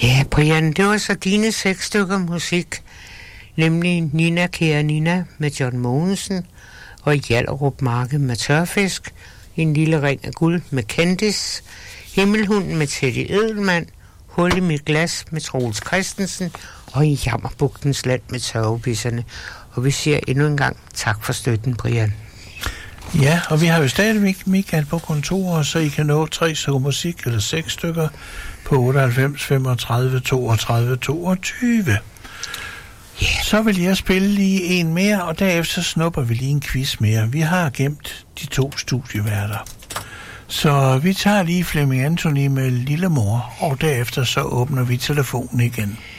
Ja, Brian, det var så dine 6 stykker musik, nemlig Nina Kære Nina med John Mogensen, og Hjallerup Marked med Tørfisk, En lille ring af guld med Candice, Himmelhunden med Teddy Edelmann, Hul i mit glas med Troels Christensen, og I Jammerbugtens land med Tørvebisserne. Og vi siger endnu en gang tak for støtten, Brian. Ja, og vi har jo stadigvæk Michael på kontoret, så I kan nå 3 stykker musik, eller 6 stykker, på 98 35 32 22. Yeah. Så vil jeg spille lige en mere, og derefter snupper vi lige en quiz mere. Vi har gemt de 2 studieværter. Så vi tager lige Flemming Anthony med Lillemor, og derefter så åbner vi telefonen igen.